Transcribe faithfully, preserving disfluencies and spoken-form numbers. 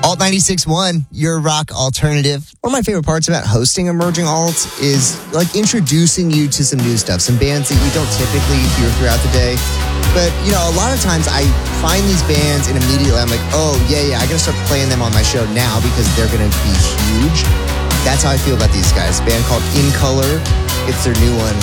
Alt ninety-six point one, your rock alternative. One of my favorite parts about hosting Emerging Alt is like introducing you to some new stuff, some bands that you don't typically hear throughout the day. But, you know, a lot of times I find these bands and immediately I'm like, oh, yeah, yeah, I got to start playing them on my show now because they're going to be huge. That's how I feel about these guys. A band called In Color. It's their new one.